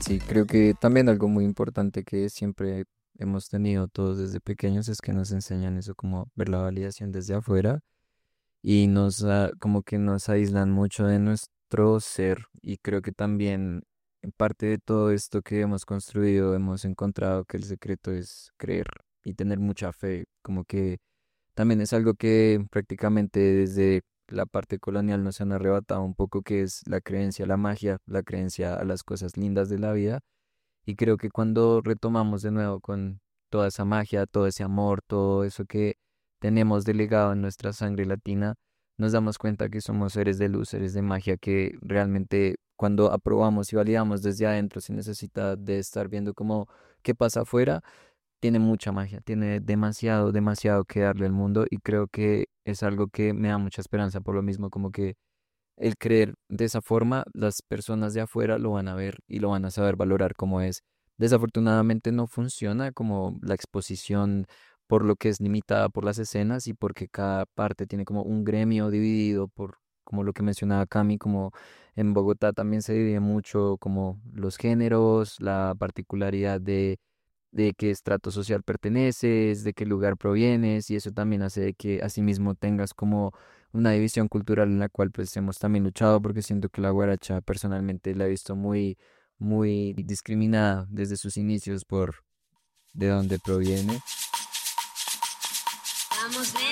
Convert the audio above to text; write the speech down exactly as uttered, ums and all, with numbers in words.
Sí, creo que también algo muy importante que siempre hemos tenido todos desde pequeños es que nos enseñan eso como ver la validación desde afuera y nos ah, como que nos aíslan mucho de nuestro ser y creo que también en parte de todo esto que hemos construido hemos encontrado que el secreto es creer y tener mucha fe, como que también es algo que prácticamente desde la parte colonial nos han arrebatado un poco, que es la creencia a la magia, la creencia a las cosas lindas de la vida. Y creo que cuando retomamos de nuevo con toda esa magia, todo ese amor, todo eso que tenemos delegado en nuestra sangre latina, nos damos cuenta que somos seres de luz, seres de magia, que realmente cuando aprobamos y validamos desde adentro, sin necesidad de estar viendo cómo qué pasa afuera, tiene mucha magia, tiene demasiado, demasiado que darle al mundo y creo que es algo que me da mucha esperanza por lo mismo, como que el creer de esa forma, las personas de afuera lo van a ver y lo van a saber valorar como es. Desafortunadamente no funciona como la exposición por lo que es limitada por las escenas y porque cada parte tiene como un gremio dividido por como lo que mencionaba Cami, como en Bogotá también se divide mucho como los géneros, la particularidad de de qué estrato social perteneces, de qué lugar provienes, y eso también hace de que asimismo tengas como una división cultural en la cual pues hemos también luchado, porque siento que la guaracha personalmente la he visto muy, muy discriminada desde sus inicios por de dónde proviene.